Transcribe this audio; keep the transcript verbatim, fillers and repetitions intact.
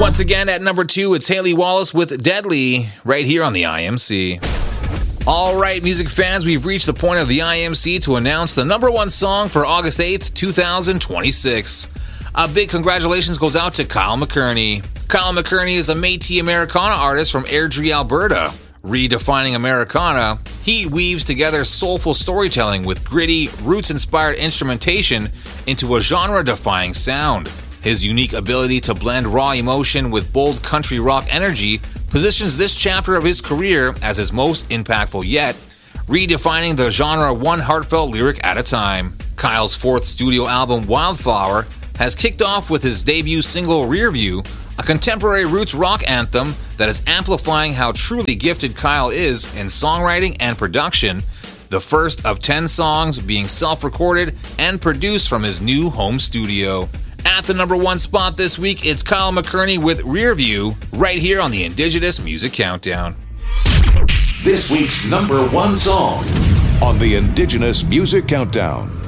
Once again, at number two, it's Haley Wallace with Deadly, right here on the I M C. All right, music fans, we've reached the point of the I M C to announce the number one song for August eighth, twenty twenty-six. A big congratulations goes out to Kyle McKerney. Kyle McKerney is a Métis Americana artist from Airdrie, Alberta. Redefining Americana, he weaves together soulful storytelling with gritty, roots-inspired instrumentation into a genre-defying sound. His unique ability to blend raw emotion with bold country rock energy positions this chapter of his career as his most impactful yet, redefining the genre one heartfelt lyric at a time. Kyle's fourth studio album, Wildflower, has kicked off with his debut single, Rearview, a contemporary roots rock anthem that is amplifying how truly gifted Kyle is in songwriting and production, the first of ten songs being self-recorded and produced from his new home studio. At the number one spot this week, it's Kyle McKerney with Rearview, right here on the Indigenous Music Countdown. This week's number one song on the Indigenous Music Countdown.